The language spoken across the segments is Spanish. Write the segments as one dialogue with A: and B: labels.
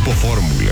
A: Grupo Fórmula.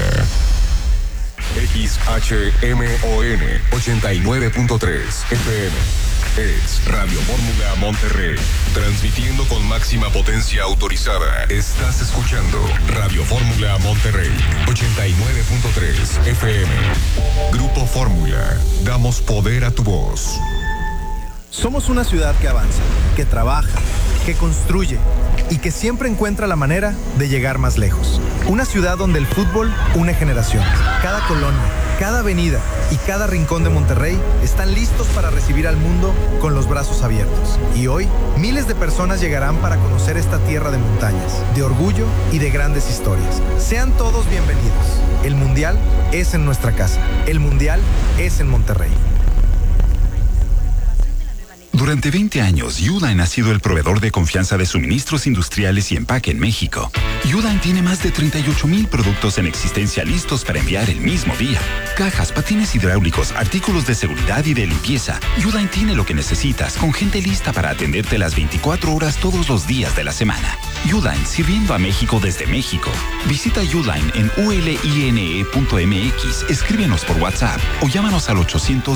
A: XHMON 89.3 FM. Es Radio Fórmula Monterrey. Transmitiendo con máxima potencia autorizada. Estás escuchando Radio Fórmula Monterrey 89.3 FM. Grupo Fórmula. Damos poder a tu voz.
B: Somos una ciudad que avanza, que trabaja, que construye y que siempre encuentra la manera de llegar más lejos. Una ciudad donde el fútbol une generaciones. Cada colonia, cada avenida y cada rincón de Monterrey están listos para recibir al mundo con los brazos abiertos. Y hoy, miles de personas llegarán para conocer esta tierra de montañas, de orgullo y de grandes historias. Sean todos bienvenidos. El Mundial es en nuestra casa. El Mundial es en Monterrey.
C: Durante 20 años, Uline ha sido el proveedor de confianza de suministros industriales y empaque en México. Uline tiene más de 38,000 productos en existencia listos para enviar el mismo día. Cajas, patines hidráulicos, artículos de seguridad y de limpieza. Uline tiene lo que necesitas, con gente lista para atenderte las 24 horas todos los días de la semana. Uline, sirviendo a México desde México. Visita Uline en uline.mx, escríbenos por WhatsApp o llámanos al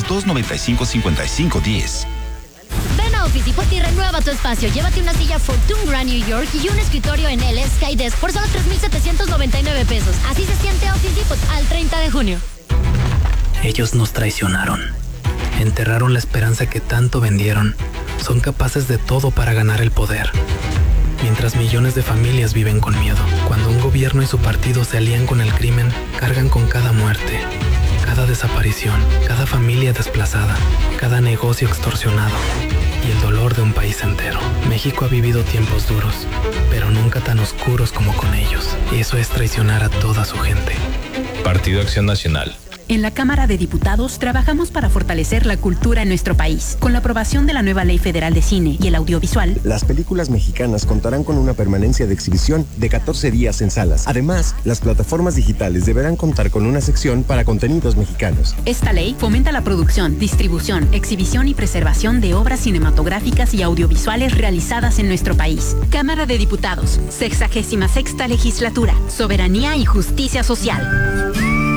C: 800-295-5510.
D: Ven a Office Depot y renueva tu espacio. Llévate una silla Fortune Grand New York y un escritorio en el Skydesk por solo $3,799 pesos. Así se siente Office Depot al 30 de junio.
E: Ellos nos traicionaron. Enterraron la esperanza que tanto vendieron. Son capaces de todo para ganar el poder. Mientras millones de familias viven con miedo. Cuando un gobierno y su partido se alían con el crimen, cargan con cada muerte, cada desaparición, cada familia desplazada, cada negocio extorsionado y el dolor de un país entero. México ha vivido tiempos duros, pero nunca tan oscuros como con ellos. Y eso es traicionar a toda su gente.
F: Partido Acción Nacional.
G: En la Cámara de Diputados trabajamos para fortalecer la cultura en nuestro país. Con la aprobación de la nueva Ley Federal de Cine y el Audiovisual,
H: las películas mexicanas contarán con una permanencia de exhibición de 14 días en salas. Además, las plataformas digitales deberán contar con una sección para contenidos mexicanos.
G: Esta ley fomenta la producción, distribución, exhibición y preservación de obras cinematográficas y audiovisuales realizadas en nuestro país. Cámara de Diputados, 66ª Legislatura, Soberanía y Justicia Social.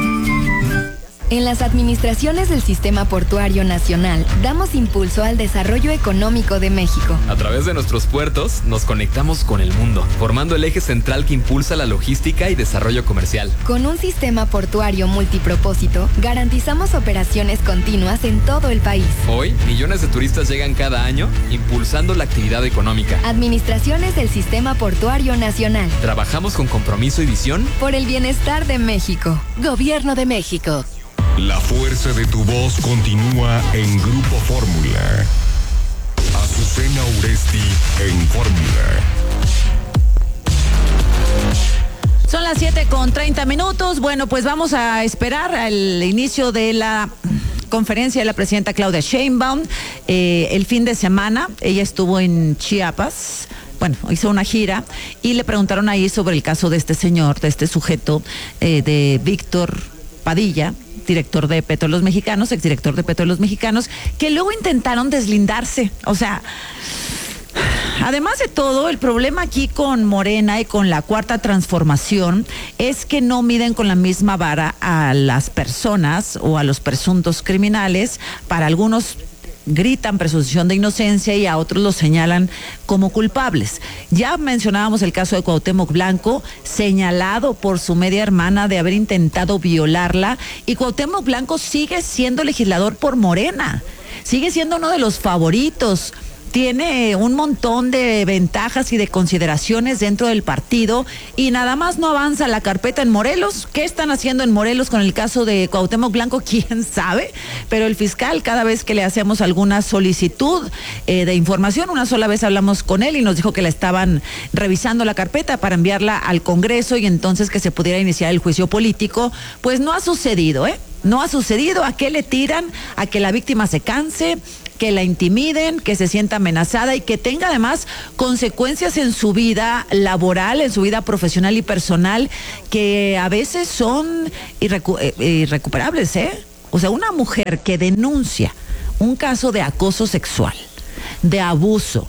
I: En las administraciones del Sistema Portuario Nacional, damos impulso al desarrollo económico de México.
F: A través de nuestros puertos, nos conectamos con el mundo, formando el eje central que impulsa la logística y desarrollo comercial.
I: Con un sistema portuario multipropósito, garantizamos operaciones continuas en todo el país.
F: Hoy, millones de turistas llegan cada año, impulsando la actividad económica.
I: Administraciones del Sistema Portuario Nacional.
F: Trabajamos con compromiso y visión
I: por el bienestar de México.
G: Gobierno de México.
A: La fuerza de tu voz continúa en Grupo Fórmula. Azucena Uresti en Fórmula.
J: Son las 7:30. Bueno, pues vamos a esperar al inicio de la conferencia de la presidenta Claudia Sheinbaum. El fin de semana ella estuvo en Chiapas. Bueno, hizo una gira y le preguntaron ahí sobre el caso de este señor, de este sujeto, de Víctor Padilla, director de Petróleos Mexicanos, exdirector de Petróleos Mexicanos, que luego intentaron deslindarse. O sea, además de todo, el problema aquí con Morena y con la Cuarta Transformación es que no miden con la misma vara a las personas o a los presuntos criminales. Para algunos gritan presunción de inocencia y a otros los señalan como culpables. Ya mencionábamos el caso de Cuauhtémoc Blanco, señalado por su media hermana de haber intentado violarla, y Cuauhtémoc Blanco sigue siendo legislador por Morena, sigue siendo uno de los favoritos. Tiene un montón de ventajas y de consideraciones dentro del partido y nada más no avanza la carpeta en Morelos. ¿Qué están haciendo en Morelos con el caso de Cuauhtémoc Blanco? ¿Quién sabe? Pero el fiscal, cada vez que le hacemos alguna solicitud de información, una sola vez hablamos con él y nos dijo que la estaban revisando la carpeta para enviarla al Congreso y entonces que se pudiera iniciar el juicio político. Pues no ha sucedido, No ha sucedido. ¿A qué le tiran? A que la víctima se canse, que la intimiden, que se sienta amenazada y que tenga además consecuencias en su vida laboral, en su vida profesional y personal, que a veces son irrecuperables, O sea, una mujer que denuncia un caso de acoso sexual, de abuso,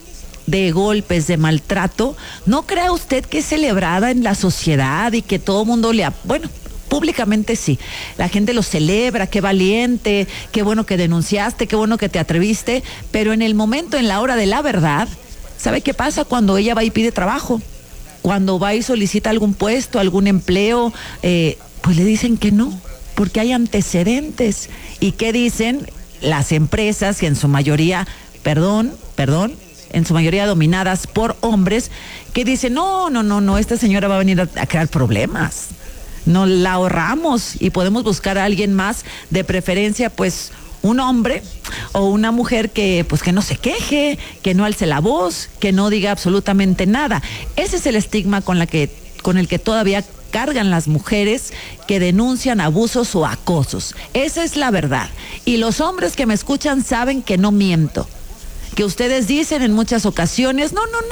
J: de golpes, de maltrato, ¿no crea usted que es celebrada en la sociedad y que todo el mundo bueno, públicamente sí, la gente lo celebra, qué valiente, qué bueno que denunciaste, qué bueno que te atreviste, pero en el momento, en la hora de la verdad, ¿sabe qué pasa cuando ella va y pide trabajo? Cuando va y solicita algún puesto, algún empleo, pues le dicen que no, porque hay antecedentes. ¿Y qué dicen las empresas, que en su mayoría, en su mayoría dominadas por hombres, que dicen, no, esta señora va a venir a crear problemas? Nos la ahorramos y podemos buscar a alguien más, de preferencia pues un hombre o una mujer que pues que no se queje, que no alce la voz, que no diga absolutamente nada. Ese es el estigma con el que todavía cargan las mujeres que denuncian abusos o acosos. Esa es la verdad. Y los hombres que me escuchan saben que no miento. Que ustedes dicen en muchas ocasiones,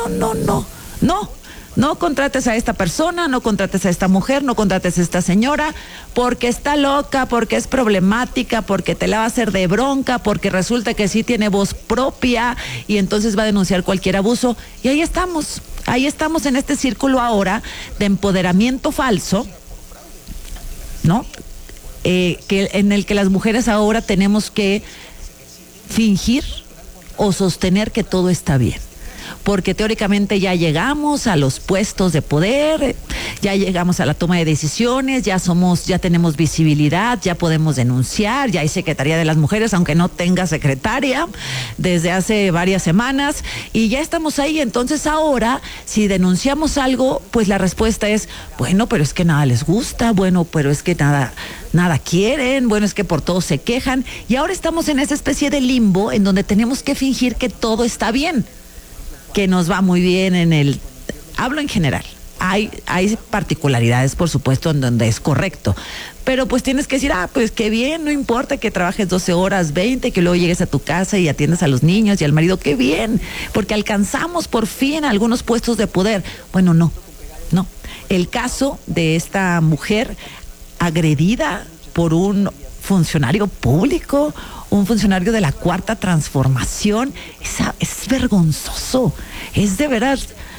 J: no contrates a esta persona, no contrates a esta mujer, no contrates a esta señora, porque está loca, porque es problemática, porque te la va a hacer de bronca, porque resulta que sí tiene voz propia y entonces va a denunciar cualquier abuso. Y ahí estamos en este círculo ahora de empoderamiento falso, ¿no? En el que las mujeres ahora tenemos que fingir o sostener que todo está bien. Porque teóricamente ya llegamos a los puestos de poder, ya llegamos a la toma de decisiones, ya tenemos visibilidad, ya podemos denunciar, ya hay Secretaría de las Mujeres, aunque no tenga secretaria desde hace varias semanas, y ya estamos ahí. Entonces ahora, si denunciamos algo, pues la respuesta es, bueno, pero es que nada les gusta, bueno, pero es que nada quieren, bueno, es que por todo se quejan, y ahora estamos en esa especie de limbo en donde tenemos que fingir que todo está bien, que nos va muy bien hablo en general. Hay particularidades, por supuesto, en donde es correcto, pero pues tienes que decir, pues qué bien, no importa que trabajes 12 horas, 20, que luego llegues a tu casa y atiendas a los niños y al marido, qué bien, porque alcanzamos por fin algunos puestos de poder. Bueno, no. El caso de esta mujer agredida por un funcionario público, un funcionario de la Cuarta Transformación, es vergonzoso, es de veras,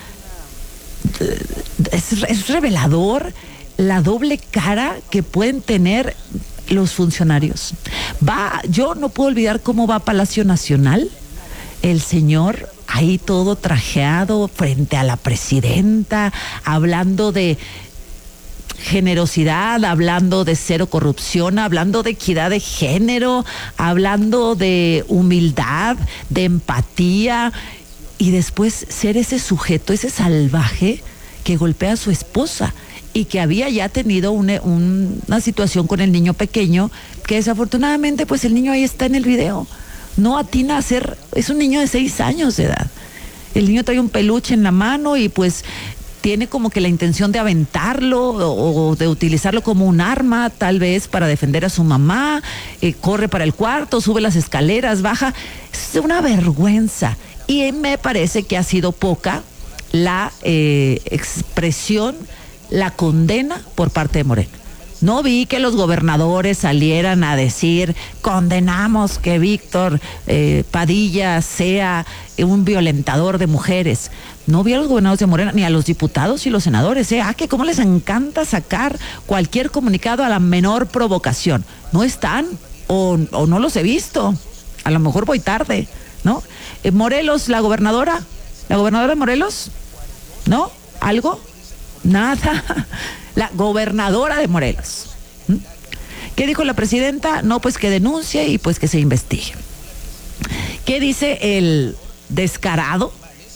J: es revelador la doble cara que pueden tener los funcionarios. Yo no puedo olvidar cómo va a Palacio Nacional el señor ahí todo trajeado frente a la presidenta, hablando de generosidad, hablando de cero corrupción, hablando de equidad de género, hablando de humildad, de empatía, y después ser ese sujeto, ese salvaje que golpea a su esposa y que había ya tenido una situación con el niño pequeño, que desafortunadamente pues el niño ahí está en el video, no atina a ser, es un niño de 6 años de edad, el niño trae un peluche en la mano y pues tiene como que la intención de aventarlo o de utilizarlo como un arma, tal vez para defender a su mamá, corre para el cuarto, sube las escaleras, baja. Es una vergüenza. Y me parece que ha sido poca la expresión, la condena por parte de Morena. No vi que los gobernadores salieran a decir, condenamos que Víctor Padilla sea un violentador de mujeres. No vi a los gobernadores de Morena, ni a los diputados y los senadores, que cómo les encanta sacar cualquier comunicado a la menor provocación. No están, o no los he visto, a lo mejor voy tarde, ¿no? Morelos, la gobernadora de Morelos, ¿no? ¿Algo? Nada. La gobernadora de Morelos. ¿Qué dijo la presidenta? No, pues que denuncie y pues que se investigue. ¿Qué dice el descarado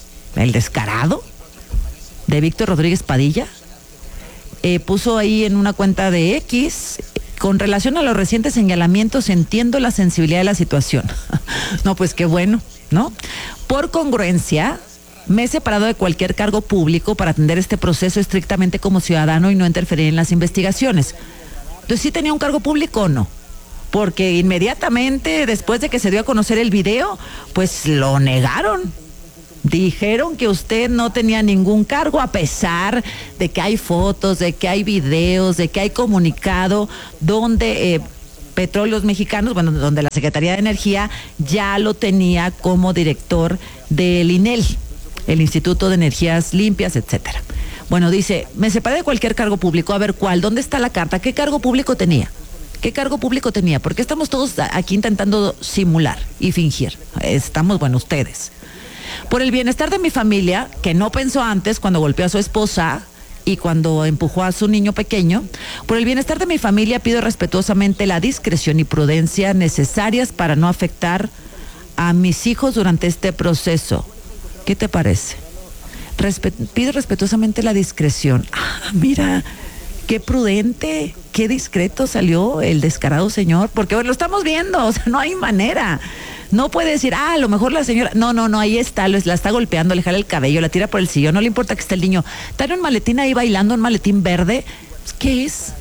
J: de Víctor Rodríguez Padilla? Puso ahí en una cuenta de X, con relación a los recientes señalamientos, entiendo la sensibilidad de la situación. No, pues qué bueno, ¿no? Por congruencia, me he separado de cualquier cargo público para atender este proceso estrictamente como ciudadano y no interferir en las investigaciones. Entonces, ¿sí tenía un cargo público o no? Porque inmediatamente después de que se dio a conocer el video, pues lo negaron. Dijeron que usted no tenía ningún cargo, a pesar de que hay fotos, de que hay videos, de que hay comunicado donde Petróleos Mexicanos, donde la Secretaría de Energía ya lo tenía como director del INEL. el Instituto de Energías Limpias, etcétera. Bueno, dice, me separé de cualquier cargo público. A ver, ¿cuál? ¿Dónde está la carta? ¿Qué cargo público tenía? ¿Qué cargo público tenía? Porque estamos todos aquí intentando simular y fingir. Estamos, bueno, ustedes. Por el bienestar de mi familia, que no pensó antes cuando golpeó a su esposa y cuando empujó a su niño pequeño, por el bienestar de mi familia pido respetuosamente la discreción y prudencia necesarias para no afectar a mis hijos durante este proceso. ¿Qué te parece? Pido respetuosamente la discreción. Ah, mira, qué prudente, qué discreto salió el descarado señor, porque bueno, lo estamos viendo, o sea, no hay manera. No puede decir, a lo mejor la señora, no, ahí está, la está golpeando, le jala el cabello, la tira por el sillón, no le importa que esté el niño. Trae un maletín ahí bailando, un maletín verde. ¿Qué es?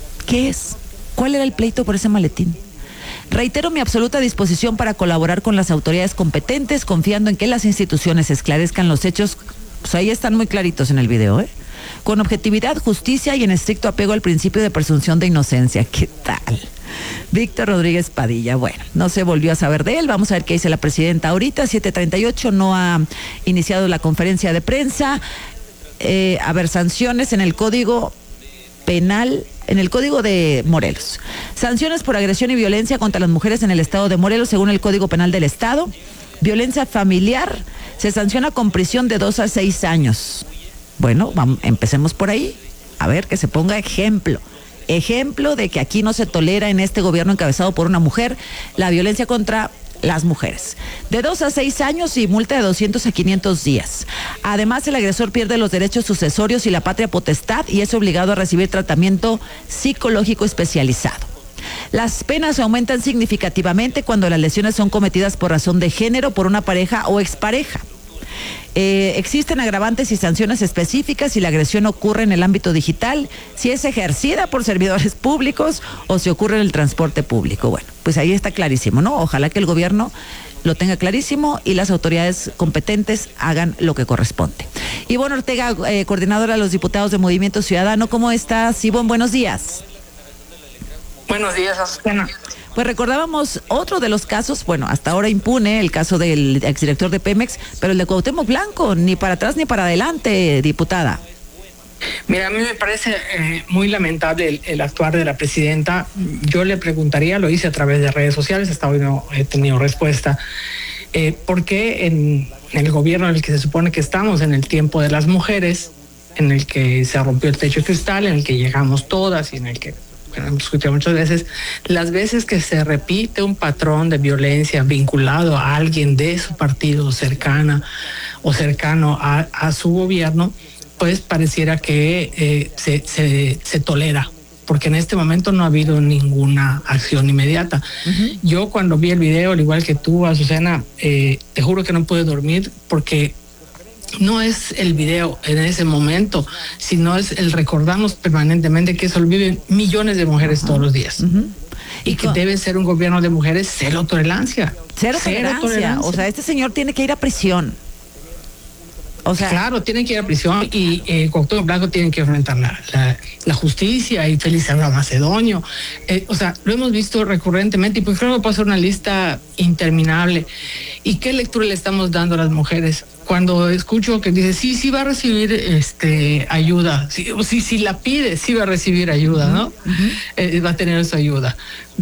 J: ¿Cuál era el pleito por ese maletín? Reitero mi absoluta disposición para colaborar con las autoridades competentes, confiando en que las instituciones esclarezcan los hechos. Pues ahí están muy claritos en el video, con objetividad, justicia y en estricto apego al principio de presunción de inocencia. ¿Qué tal? Víctor Rodríguez Padilla. Bueno, no se volvió a saber de él. Vamos a ver qué dice la presidenta ahorita. 7:38, no ha iniciado la conferencia de prensa. A ver, sanciones en el Código Penal, en el Código de Morelos. Sanciones por agresión y violencia contra las mujeres en el estado de Morelos, según el Código Penal del estado. Violencia familiar se sanciona con prisión de 2 a 6 años. Bueno, empecemos por ahí. A ver, que se ponga ejemplo. Ejemplo de que aquí no se tolera en este gobierno encabezado por una mujer la violencia contra las mujeres. De 2 a 6 años y multa de 200 a 500 días. Además, el agresor pierde los derechos sucesorios y la patria potestad y es obligado a recibir tratamiento psicológico especializado. Las penas aumentan significativamente cuando las lesiones son cometidas por razón de género, por una pareja o expareja. Existen agravantes y sanciones específicas si la agresión ocurre en el ámbito digital, si es ejercida por servidores públicos o si ocurre en el transporte público. Bueno, pues ahí está clarísimo, ¿no? Ojalá que el gobierno lo tenga clarísimo y las autoridades competentes hagan lo que corresponde. Ivonne Ortega, coordinadora de los diputados de Movimiento Ciudadano, ¿cómo estás? Ivonne, buenos días.
K: Buenos días, Azucena.
J: Pues recordábamos otro de los casos, bueno, hasta ahora impune, el caso del exdirector de Pemex, pero el de Cuauhtémoc Blanco, ni para atrás ni para adelante, diputada.
K: Mira, a mí me parece muy lamentable el actuar de la presidenta. Yo le preguntaría, lo hice a través de redes sociales, hasta hoy no he tenido respuesta, ¿por qué en el gobierno en el que se supone que estamos, en el tiempo de las mujeres, en el que se rompió el techo de cristal, en el que llegamos todas y en el que hemos escuchado muchas veces, las veces que se repite un patrón de violencia vinculado a alguien de su partido cercana o cercano a su gobierno, pues pareciera que se tolera, porque en este momento no ha habido ninguna acción inmediata. Uh-huh. Yo cuando vi el video, al igual que tú, Azucena, te juro que no pude dormir porque no es el video en ese momento, sino es el recordarnos permanentemente que eso lo viven millones de mujeres todos los días. Uh-huh. Y que debe ser un gobierno de mujeres cero tolerancia.
J: Cero tolerancia. O sea, este señor tiene que ir a prisión. O sea,
K: claro, tienen que ir a prisión y Cuauhtémoc Blanco tienen que enfrentar la justicia y Félix Salgado Macedonio. O sea, lo hemos visto recurrentemente y pues creo que puede ser una lista interminable. ¿Y qué lectura le estamos dando a las mujeres? Cuando escucho que dice, sí va a recibir ayuda, si la pide, sí va a recibir ayuda, ¿no? Uh-huh. Va a tener su ayuda.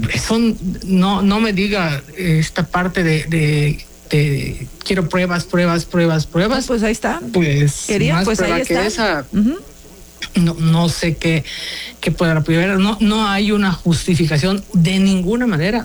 K: No me diga esta parte de quiero pruebas.
J: Pues ahí está.
K: Pues
J: quería,
K: más
J: pues
K: prueba
J: ahí
K: que
J: está.
K: Esa. Uh-huh. No sé qué pueda apoyar. No hay una justificación de ninguna manera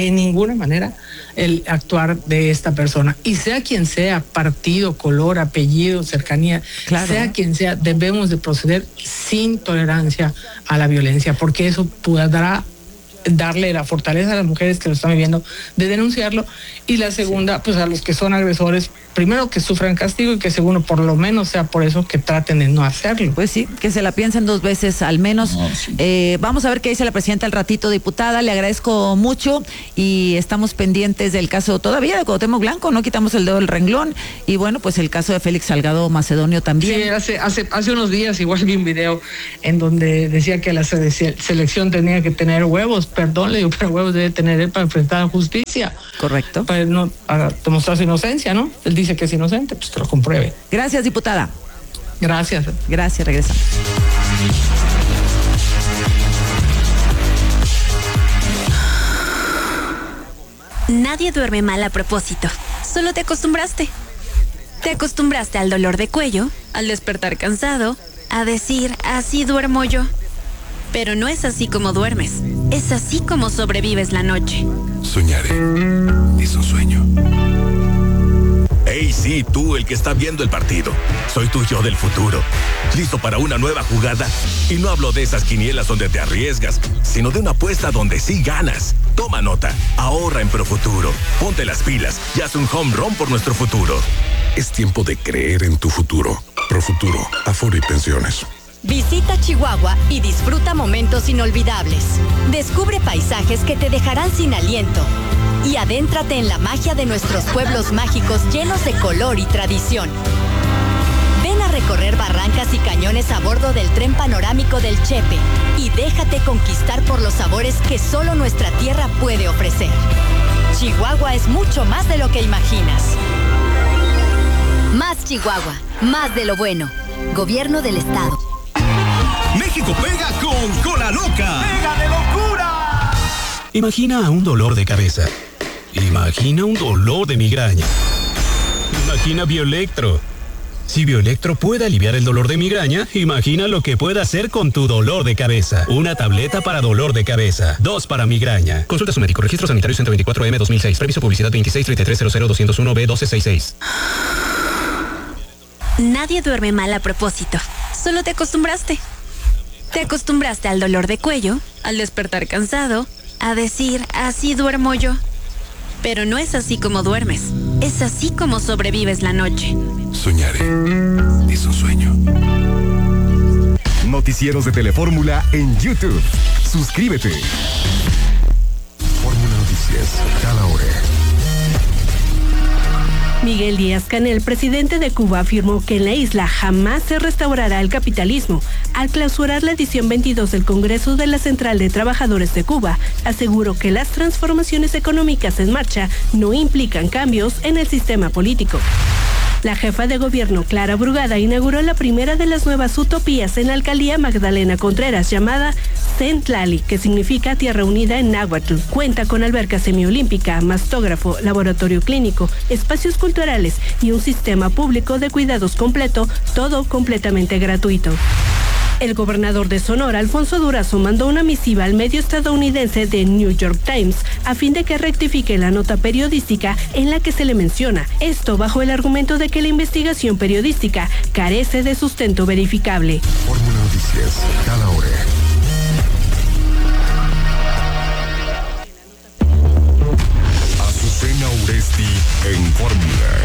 K: el actuar de esta persona. Y sea quien sea, partido, color, apellido, cercanía, claro, sea quien sea, debemos de proceder sin tolerancia a la violencia, porque eso podrá darle la fortaleza a las mujeres que lo están viviendo de denunciarlo, y la segunda, pues a los que son agresores, primero que sufran castigo y que segundo, por lo menos sea por eso que traten de no hacerlo.
J: Pues sí, que se la piensen 2 veces al menos. No, sí. Vamos a ver qué dice la presidenta al ratito, diputada, le agradezco mucho y estamos pendientes del caso todavía de Cuauhtémoc Blanco, no quitamos el dedo del renglón, y bueno, pues el caso de Félix Salgado Macedonio también.
K: Sí, hace unos días igual vi un video en donde decía que la selección tenía que tener huevos perdón, le digo, pero huevos debe tener él para enfrentar a justicia.
J: Correcto.
K: Para no, para demostrar su inocencia, ¿no? Él dice que es inocente, pues que lo compruebe.
J: Gracias, diputada.
K: Gracias.
J: Gracias, regresamos.
L: Nadie duerme mal a propósito. Solo te acostumbraste. Te acostumbraste al dolor de cuello, al despertar cansado, a decir, así duermo yo. Pero no es así como duermes. Es así como sobrevives la noche.
A: Soñaré. Es un sueño.
M: Hey, sí, tú, el que está viendo el partido. Soy tu yo del futuro. ¿Listo para una nueva jugada? Y no hablo de esas quinielas donde te arriesgas, sino de una apuesta donde sí ganas. Toma nota. Ahorra en Profuturo. Ponte las pilas y haz un home run por nuestro futuro.
A: Es tiempo de creer en tu futuro. Profuturo, Afore y Pensiones.
N: Visita Chihuahua y disfruta momentos inolvidables. Descubre paisajes que te dejarán sin aliento. Y adéntrate en la magia de nuestros pueblos mágicos llenos de color y tradición. Ven a recorrer barrancas y cañones a bordo del tren panorámico del Chepe y déjate conquistar por los sabores que solo nuestra tierra puede ofrecer. Chihuahua es mucho más de lo que imaginas.
D: Más Chihuahua, más de lo bueno. Gobierno del Estado.
O: México pega con Cola Loca.
P: ¡Pega de locura!
Q: Imagina un dolor de cabeza. Imagina un dolor de migraña. Imagina Bioelectro. Si Bioelectro puede aliviar el dolor de migraña, imagina lo que puede hacer con tu dolor de cabeza. Una tableta para dolor de cabeza. 2 para migraña. Consulta a su médico. Registro sanitario 124M 2006. Previso publicidad 2633000201B1266.
L: Nadie duerme mal a propósito. Solo te acostumbraste. Te acostumbraste al dolor de cuello, al despertar cansado, a decir, así duermo yo. Pero no es así como duermes. Es así como sobrevives la noche.
A: Soñaré. Es un sueño.
R: Noticieros de Telefórmula en YouTube. Suscríbete.
A: Fórmula Noticias, cada hora.
S: Miguel Díaz-Canel, presidente de Cuba, afirmó que en la isla jamás se restaurará el capitalismo. Al clausurar la edición 22 del Congreso de la Central de Trabajadores de Cuba, aseguró que las transformaciones económicas en marcha no implican cambios en el sistema político. La jefa de gobierno, Clara Brugada, inauguró la primera de las nuevas utopías en la alcaldía Magdalena Contreras, llamada Centlali, que significa Tierra Unida en náhuatl. Cuenta con alberca semiolímpica, mastógrafo, laboratorio clínico, espacios culturales y un sistema público de cuidados completo, todo completamente gratuito. El gobernador de Sonora, Alfonso Durazo, mandó una misiva al medio estadounidense The New York Times a fin de que rectifique la nota periodística en la que se le menciona. Esto bajo el argumento de que la investigación periodística carece de sustento verificable.
A: Fórmula Noticias, cada hora. Azucena Uresti en Fórmula.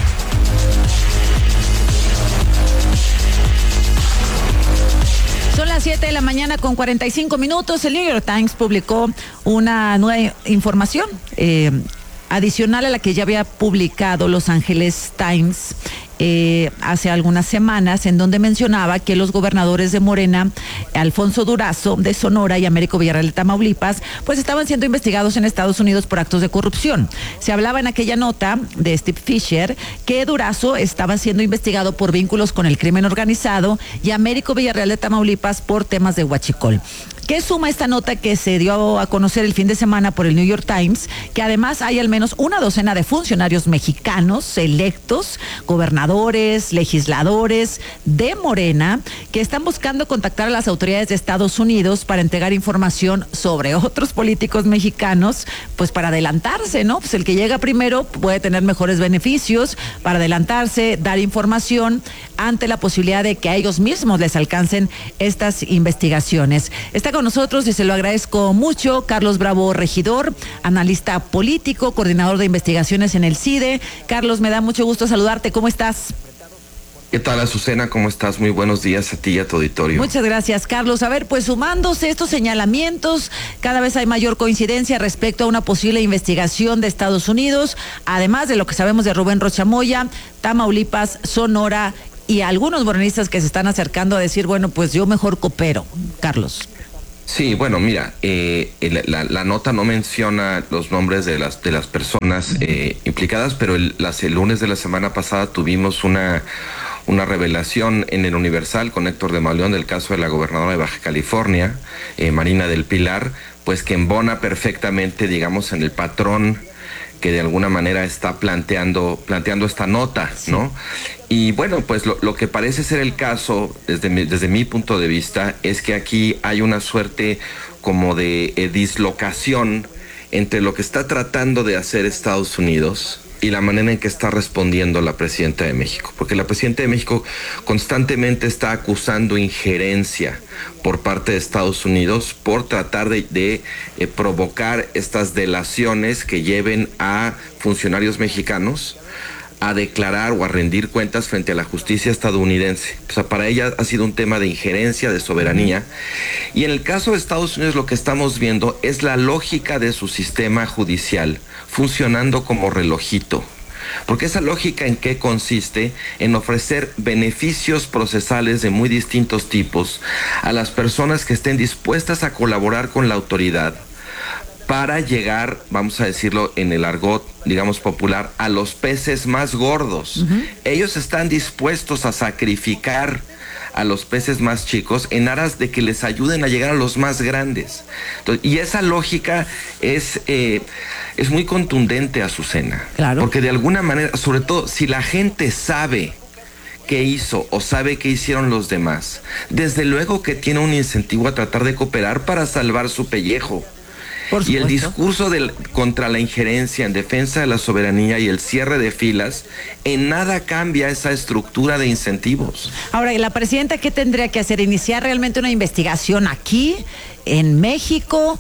J: Son las 7 de la mañana con 45 minutos. El New York Times publicó una nueva información adicional a la que ya había publicado Los Angeles Times hace algunas semanas, en donde mencionaba que los gobernadores de Morena, Alfonso Durazo de Sonora y Américo Villarreal de Tamaulipas, pues estaban siendo investigados en Estados Unidos por actos de corrupción. Se hablaba en aquella nota de Steve Fisher que Durazo estaba siendo investigado por vínculos con el crimen organizado y Américo Villarreal de Tamaulipas por temas de huachicol. ¿Qué suma esta nota que se dio a conocer el fin de semana por el New York Times? Que además hay al menos una docena de funcionarios mexicanos electos, gobernadores, legisladores de Morena, que están buscando contactar a las autoridades de Estados Unidos para entregar información sobre otros políticos mexicanos, pues para adelantarse, ¿no? Pues el que llega primero puede tener mejores beneficios, para adelantarse, dar información ante la posibilidad de que a ellos mismos les alcancen estas investigaciones. Está con nosotros y se lo agradezco mucho Carlos Bravo Regidor, analista político, coordinador de investigaciones en el CIDE. Carlos, me da mucho gusto saludarte. ¿Cómo estás?
T: ¿Qué tal, Azucena? ¿Cómo estás? Muy buenos días a ti y a tu auditorio.
J: Muchas gracias, Carlos. A ver, pues sumándose estos señalamientos, cada vez hay mayor coincidencia respecto a una posible investigación de Estados Unidos, además de lo que sabemos de Rubén Rocha Moya, Tamaulipas, Sonora y algunos morenistas que se están acercando a decir, bueno, pues yo mejor coopero, Carlos.
T: Sí, bueno, mira, la nota no menciona los nombres de las personas implicadas, pero el lunes de la semana pasada tuvimos una revelación en el Universal con Héctor de Mauleón del caso de la gobernadora de Baja California, Marina del Pilar, pues que embona perfectamente, digamos, en el patrón que de alguna manera está planteando esta nota, ¿no? Y bueno, pues lo que parece ser el caso, desde mi punto de vista, es que aquí hay una suerte como de dislocación entre lo que está tratando de hacer Estados Unidos y la manera en que está respondiendo la presidenta de México. Porque la presidenta de México constantemente está acusando injerencia por parte de Estados Unidos por tratar de provocar estas delaciones que lleven a funcionarios mexicanos a declarar o a rendir cuentas frente a la justicia estadounidense. O sea, para ella ha sido un tema de injerencia, de soberanía. Y en el caso de Estados Unidos lo que estamos viendo es la lógica de su sistema judicial funcionando como relojito. Porque esa lógica, ¿en qué consiste? En ofrecer beneficios procesales de muy distintos tipos a las personas que estén dispuestas a colaborar con la autoridad para llegar, vamos a decirlo en el argot, digamos popular, a los peces más gordos. Ellos están dispuestos a sacrificar a los peces más chicos en aras de que les ayuden a llegar a los más grandes. Entonces, y esa lógica es muy contundente, Azucena. Claro. Porque de alguna manera, sobre todo si la gente sabe qué hizo o sabe qué hicieron los demás, desde luego que tiene un incentivo a tratar de cooperar para salvar su pellejo. Y el discurso contra la injerencia en defensa de la soberanía y el cierre de filas en nada cambia esa estructura de incentivos.
J: Ahora, ¿y la presidenta qué tendría que hacer? ¿Iniciar realmente una investigación aquí, en México?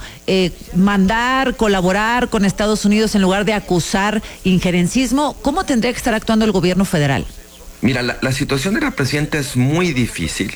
J: ¿Mandar, colaborar con Estados Unidos en lugar de acusar injerencismo? ¿Cómo tendría que estar actuando el gobierno federal?
T: Mira, la situación de la presidenta es muy difícil.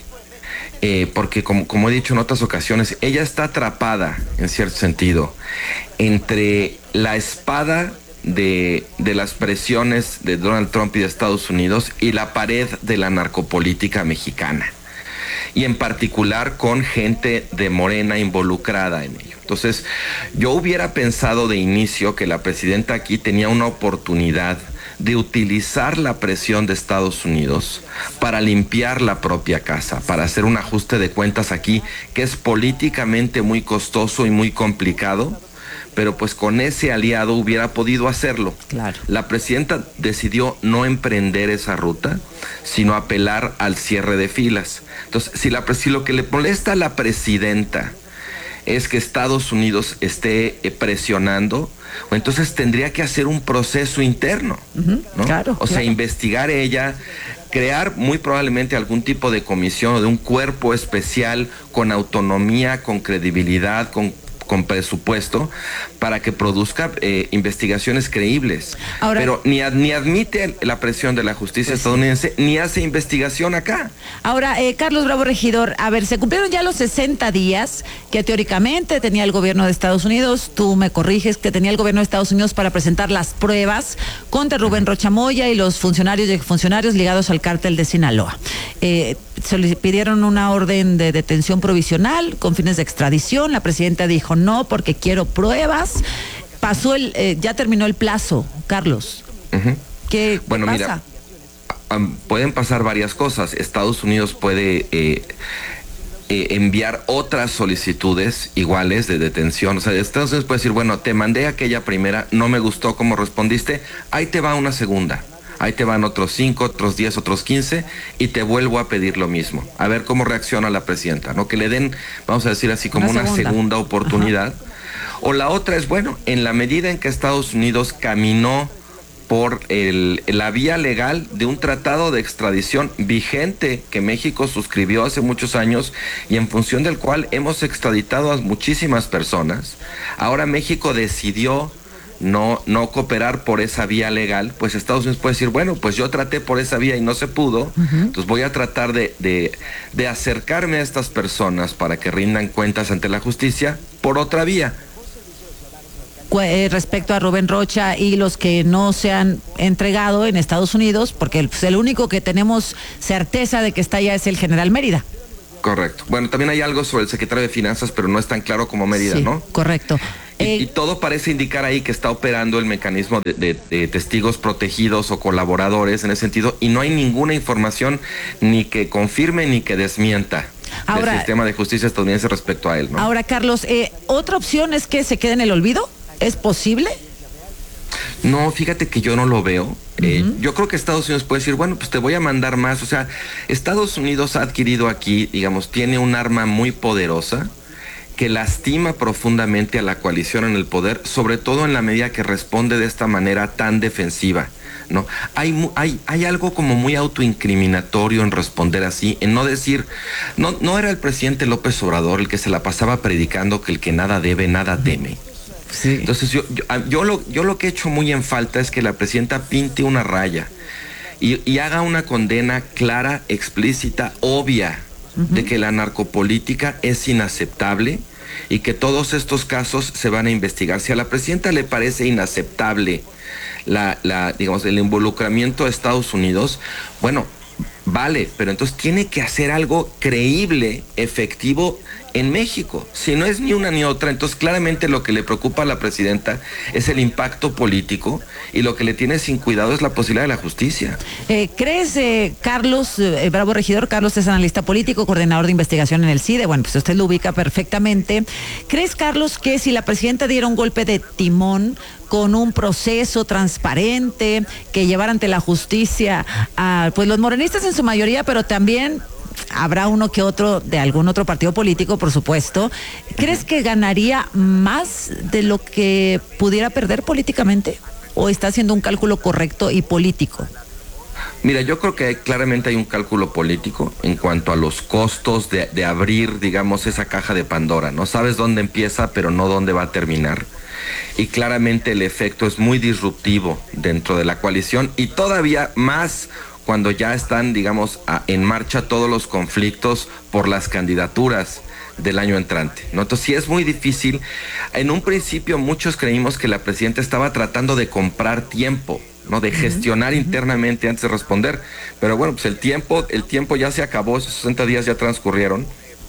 T: Porque como he dicho en otras ocasiones, ella está atrapada, en cierto sentido, entre la espada de las presiones de Donald Trump y de Estados Unidos y la pared de la narcopolítica mexicana. Y en particular con gente de Morena involucrada en ello. Entonces, yo hubiera pensado de inicio que la presidenta aquí tenía una oportunidad de utilizar la presión de Estados Unidos para limpiar la propia casa, para hacer un ajuste de cuentas aquí, que es políticamente muy costoso y muy complicado, pero pues con ese aliado hubiera podido hacerlo. Claro. La presidenta decidió no emprender esa ruta, sino apelar al cierre de filas. Entonces, si lo que le molesta a la presidenta es que Estados Unidos esté presionando, o entonces tendría que hacer un proceso interno, ¿no? Claro, o sea, investigar ella, crear muy probablemente algún tipo de comisión o de un cuerpo especial con autonomía, con credibilidad, con presupuesto para que produzca investigaciones creíbles. Ahora, pero ni admite la presión de la justicia estadounidense, ni hace investigación acá.
J: Ahora, Carlos Bravo, regidor, a ver, se cumplieron ya los 60 días que teóricamente tenía el gobierno de Estados Unidos, tú me corriges, que tenía el gobierno de Estados Unidos para presentar las pruebas contra Rubén Rocha Moya y los funcionarios y exfuncionarios ligados al cártel de Sinaloa. Pidieron una orden de detención provisional con fines de extradición. La presidenta dijo no porque quiero pruebas. Ya terminó el plazo, Carlos. ¿Qué pasa?
T: Mira, pueden pasar varias cosas. Estados Unidos puede enviar otras solicitudes iguales de detención. O sea, Estados Unidos puede decir, bueno, te mandé aquella primera, no me gustó cómo respondiste, ahí te va una segunda. Ahí te van otros 5, otros 10, otros 15 y te vuelvo a pedir lo mismo. A ver cómo reacciona la presidenta, ¿no? Que le den, vamos a decir así, como una segunda oportunidad. Ajá. O la otra es, bueno, en la medida en que Estados Unidos caminó por la vía legal de un tratado de extradición vigente que México suscribió hace muchos años y en función del cual hemos extraditado a muchísimas personas, ahora México decidió no cooperar por esa vía legal, pues Estados Unidos puede decir, bueno, pues yo traté por esa vía y no se pudo, entonces voy a tratar de acercarme a estas personas para que rindan cuentas ante la justicia por otra vía.
J: Respecto a Rubén Rocha y los que no se han entregado en Estados Unidos, porque el único que tenemos certeza de que está allá es el general Mérida.
T: Correcto. Bueno, también hay algo sobre el secretario de Finanzas, pero no es tan claro como Mérida,
J: sí,
T: ¿no?
J: Correcto.
T: Y todo parece indicar ahí que está operando el mecanismo de testigos protegidos o colaboradores en ese sentido, y no hay ninguna información ni que confirme ni que desmienta el sistema de justicia estadounidense respecto a él, ¿no?
J: Ahora, Carlos, ¿otra opción es que se quede en el olvido? ¿Es posible?
T: No, fíjate que yo no lo veo. Yo creo que Estados Unidos puede decir, bueno, pues te voy a mandar más. O sea, Estados Unidos ha adquirido aquí, digamos, tiene un arma muy poderosa que lastima profundamente a la coalición en el poder, sobre todo en la medida que responde de esta manera tan defensiva, ¿no? Hay algo como muy autoincriminatorio en responder así, en no decir, no era el presidente López Obrador el que se la pasaba predicando que el que nada debe, nada teme. Sí. Entonces yo lo que he hecho muy en falta es que la presidenta pinte una raya y haga una condena clara, explícita, obvia, de que la narcopolítica es inaceptable y que todos estos casos se van a investigar. Si a la presidenta le parece inaceptable digamos, el involucramiento de Estados Unidos, bueno, vale, pero entonces tiene que hacer algo creíble, efectivo en México. Si no es ni una ni otra, entonces claramente lo que le preocupa a la presidenta es el impacto político, y lo que le tiene sin cuidado es la posibilidad de la justicia.
J: ¿Crees, Carlos Bravo Regidor? Carlos es analista político, coordinador de investigación en el CIDE, bueno, pues usted lo ubica perfectamente. ¿Crees, Carlos, que si la presidenta diera un golpe de timón con un proceso transparente que llevara ante la justicia a pues los morenistas en su mayoría, pero también habrá uno que otro de algún otro partido político, por supuesto, ¿crees que ganaría más de lo que pudiera perder políticamente? ¿O está haciendo un cálculo correcto y político?
T: Mira, yo creo que claramente hay un cálculo político en cuanto a los costos de abrir, digamos, esa caja de Pandora. No sabes dónde empieza, pero no dónde va a terminar. Y claramente el efecto es muy disruptivo dentro de la coalición, y todavía más cuando ya están, digamos, en marcha todos los conflictos por las candidaturas del año entrante, ¿no? Entonces sí es muy difícil. En un principio muchos creímos que la presidenta estaba tratando de comprar tiempo, ¿no? De gestionar internamente antes de responder. Pero bueno, pues el tiempo ya se acabó, esos 60 días ya transcurrieron.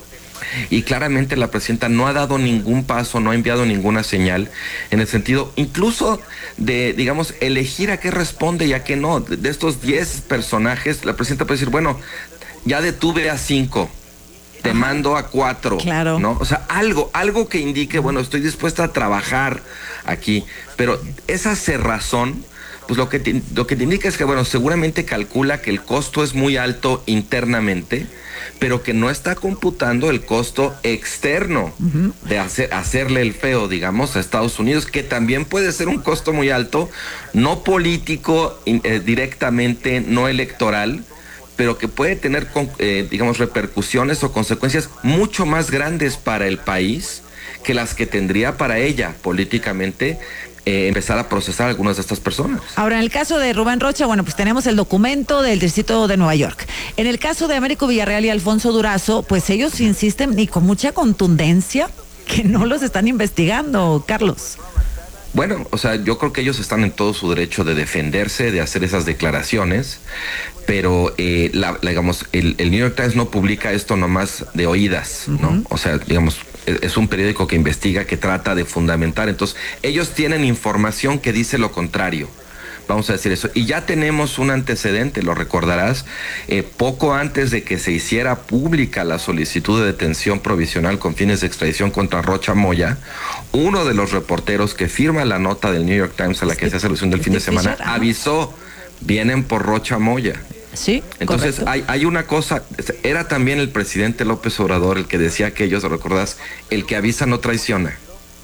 T: Y claramente la presidenta no ha dado ningún paso, no ha enviado ninguna señal en el sentido incluso de, digamos, elegir a qué responde y a qué no. De estos 10 personajes, la presidenta puede decir, bueno, ya detuve a 5, te mando a 4, claro, ¿no? O sea, algo que indique, bueno, estoy dispuesta a trabajar aquí, pero esa cerrazón, pues lo que te indica es que, bueno, seguramente calcula que el costo es muy alto internamente, pero que no está computando el costo externo de hacerle el feo, digamos, a Estados Unidos, que también puede ser un costo muy alto, no político directamente, no electoral, pero que puede tener, digamos, repercusiones o consecuencias mucho más grandes para el país que las que tendría para ella políticamente empezar a procesar a algunas de estas personas.
J: Ahora, en el caso de Rubén Rocha, bueno, pues tenemos el documento del Distrito de Nueva York. En el caso de Américo Villarreal y Alfonso Durazo, pues ellos insisten y con mucha contundencia que no los están investigando, Carlos.
T: Bueno, o sea, yo creo que ellos están en todo su derecho de defenderse, de hacer esas declaraciones, pero digamos, el New York Times no publica esto nomás de oídas, ¿no? O sea, digamos, es un periódico que investiga, que trata de fundamentar. Entonces, ellos tienen información que dice lo contrario. Vamos a decir eso. Y ya tenemos un antecedente, lo recordarás, poco antes de que se hiciera pública la solicitud de detención provisional con fines de extradición contra Rocha Moya, uno de los reporteros que firma la nota del New York Times a la que se hace alusión del fin de semana, avisó, vienen por Rocha Moya.
J: Sí,
T: entonces hay una cosa, era también el presidente López Obrador el que decía que ellos, ¿recordás? El que avisa no traiciona.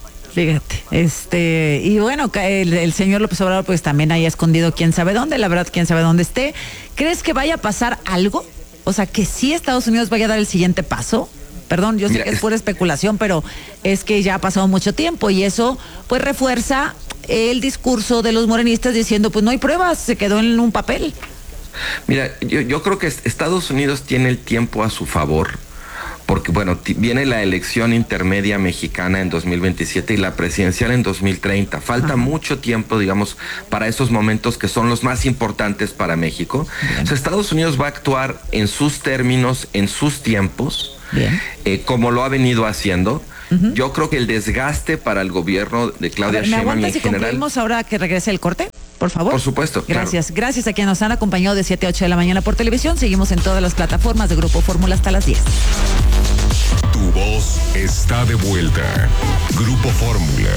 J: Fíjate, y bueno, el señor López Obrador pues también haya escondido quién sabe dónde, la verdad quién sabe dónde esté. ¿Crees que vaya a pasar algo? O sea, que sí Estados Unidos vaya a dar el siguiente paso. Perdón, yo sé que es pura especulación, pero es que ya ha pasado mucho tiempo y eso pues refuerza el discurso de los morenistas diciendo pues no hay pruebas, se quedó en un papel.
T: Mira, yo creo que Estados Unidos tiene el tiempo a su favor, porque bueno, viene la elección intermedia mexicana en 2027 y la presidencial en 2030. Falta mucho tiempo, digamos, para esos momentos que son los más importantes para México. O sea, Estados Unidos va a actuar en sus términos, en sus tiempos, como lo ha venido haciendo. Yo creo que el desgaste para el gobierno de Claudia Sheinbaum en
J: si
T: general...
J: concluimos ahora que regrese el corte, por favor?
T: Por supuesto.
J: Gracias.
T: Claro.
J: Gracias a quienes nos han acompañado de 7 a 8 de la mañana por televisión. Seguimos en todas las plataformas de Grupo Fórmula hasta las 10.
A: Tu voz está de vuelta. Grupo Fórmula.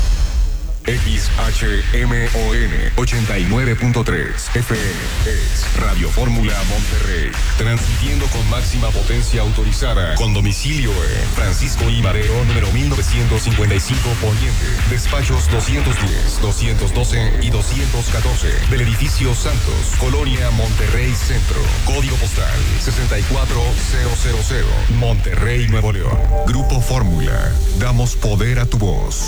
A: XHMON 89.3 FM es Radio Fórmula Monterrey, transmitiendo con máxima potencia autorizada, con domicilio en Francisco I. Madero, número 1955 Poniente, despachos 210, 212 y 214 del edificio Santos, Colonia Monterrey Centro, código postal 64000, Monterrey, Nuevo León. Grupo Fórmula, damos poder a tu voz.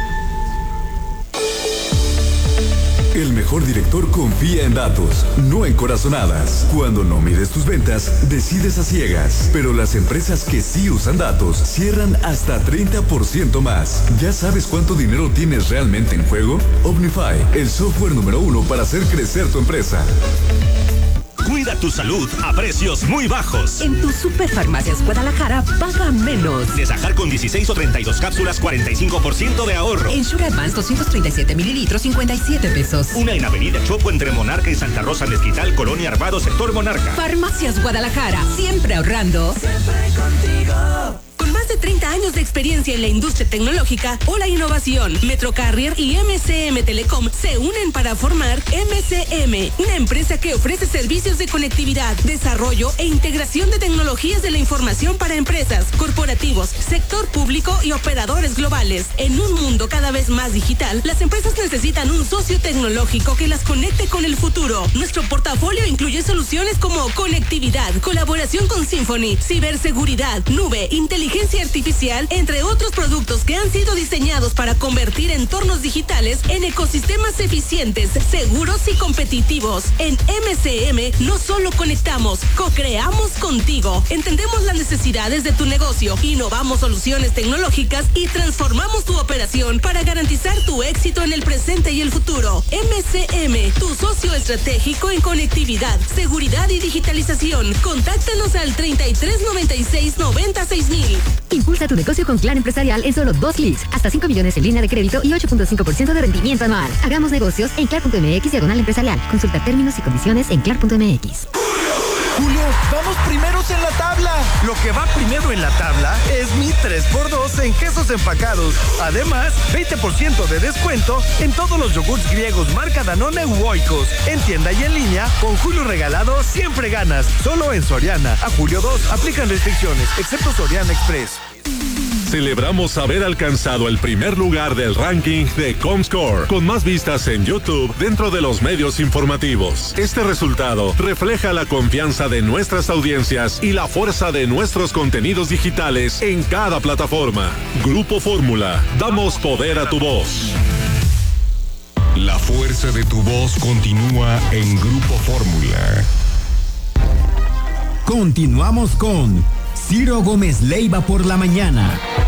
U: El mejor director confía en datos, no en corazonadas. Cuando no mides tus ventas, decides a ciegas. Pero las empresas que sí usan datos cierran hasta 30% más. ¿Ya sabes cuánto dinero tienes realmente en juego? Omnify, el software número 1 para hacer crecer tu empresa.
O: Cuida tu salud a precios muy bajos.
V: En tu Superfarmacias Guadalajara paga menos.
O: Desajar con 16 o 32 cápsulas, 45% de ahorro.
V: En Sugar Advance 237 mililitros, 57 pesos.
O: Una en Avenida Chopo entre Monarca y Santa Rosa Mezquital, Colonia Arvado, sector Monarca.
V: Farmacias Guadalajara, siempre ahorrando. Siempre contigo. Con más de 30 años de experiencia en la industria tecnológica o la innovación, Metrocarrier y MCM Telecom se unen para formar MCM, una empresa que ofrece servicios de conectividad, desarrollo e integración de tecnologías de la información para empresas, corporativos, sector público y operadores globales. En un mundo cada vez más digital, las empresas necesitan un socio tecnológico que las conecte con el futuro. Nuestro portafolio incluye soluciones como conectividad, colaboración con Symphony, ciberseguridad, nube, inteligencia artificial, entre otros productos que han sido diseñados para convertir entornos digitales en ecosistemas eficientes, seguros y competitivos. En MCM no solo conectamos, co-creamos contigo. Entendemos las necesidades de tu negocio, innovamos soluciones tecnológicas y transformamos tu operación para garantizar tu éxito en el presente y el futuro. MCM, tu socio estratégico en conectividad, seguridad y digitalización. Contáctanos al 3396-96000.
W: Impulsa tu negocio con Claro Empresarial en solo 2 clics. Hasta 5 millones en línea de crédito y 8.5% de rendimiento anual. Hagamos negocios en clar.mx/empresarial. Consulta términos y condiciones en clar.mx.
P: Julio, vamos primeros en la tabla. Lo que va primero en la tabla es mi 3x2 en quesos empacados. Además, 20% de descuento en todos los yogurts griegos marca Danone u Oikos. En tienda y en línea, con Julio regalado siempre ganas. Solo en Soriana. A julio 2 aplican restricciones, excepto Soriana Express.
X: Celebramos haber alcanzado el primer lugar del ranking de Comscore, con más vistas en YouTube dentro de los medios informativos. Este resultado refleja la confianza de nuestras audiencias y la fuerza de nuestros contenidos digitales en cada plataforma. Grupo Fórmula, damos poder a tu voz.
A: La fuerza de tu voz continúa en Grupo Fórmula.
Y: Continuamos con Ciro Gómez Leiva por la mañana.